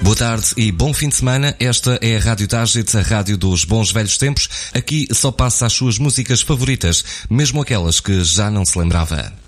Boa tarde e bom fim de semana. Esta é a Rádio Target, a rádio dos bons velhos tempos. Aqui só passa as suas músicas favoritas, mesmo aquelas que já não se lembrava.